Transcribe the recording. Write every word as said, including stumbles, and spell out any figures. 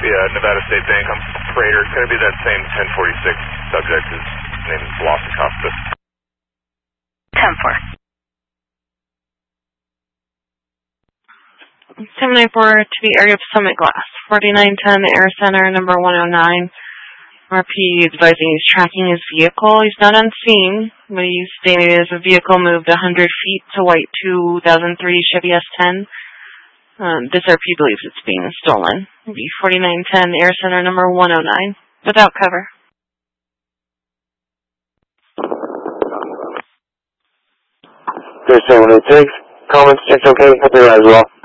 Yeah, Nevada State Bank. I'm Prater. It's going to be that same ten forty-six subject. His name is Velocicosta. ten four. ten ninety-four to the area of Summit Glass. forty-nine ten Air Center, number one oh nine. R P advising he's tracking his vehicle. He's not on scene, but he's stating as a vehicle moved one hundred feet to white two thousand three Chevy S ten. Um, this R P believes it's being stolen. It'll be forty-nine ten Air Center, number one oh nine, without cover. There's seven oh six. Comments checked okay. Hope you're as well.